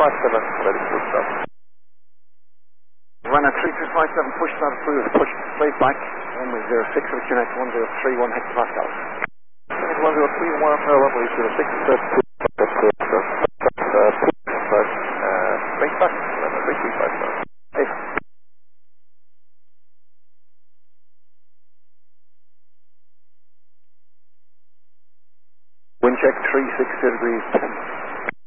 ready for stop. Runner 3257, push started through, push straight back, 106 with QNX 1031 hectopascals. 103, 1 level, 06, straight back, 3355. Hey. Wind check 360 degrees 10.